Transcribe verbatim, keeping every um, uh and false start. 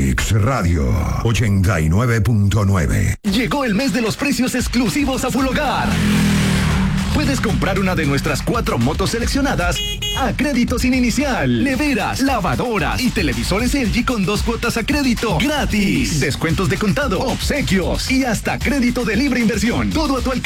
Mix Radio ochenta y nueve punto nueve. Llegó el mes de los precios exclusivos a Full Hogar. Puedes comprar una de nuestras cuatro motos seleccionadas a crédito sin inicial, neveras, lavadoras y televisores L G con dos cuotas a crédito gratis, descuentos de contado, obsequios y hasta crédito de libre inversión. Todo a tu alcance.